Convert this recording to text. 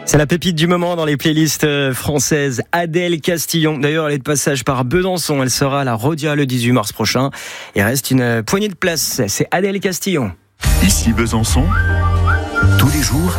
C'est la pépite du moment dans les playlists françaises. Adèle Castillon. D'ailleurs, elle est de passage par Besançon. Elle sera à la Rhodia le 18 mars prochain. Il reste une poignée de places. C'est Adèle Castillon. Ici Besançon, tous les jours,